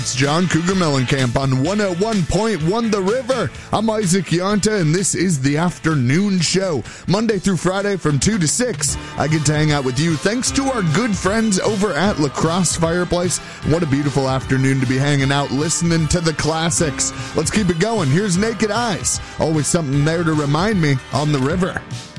It's John Cougar Mellencamp on 101.1 The River. I'm Isaac Yonta, and this is the afternoon show. Monday through Friday from 2 to 6, I get to hang out with you thanks to our good friends over at La Crosse Fireplace. What a beautiful afternoon to be hanging out, listening to the classics. Let's keep it going. Here's Naked Eyes. Always something there to remind me on the river.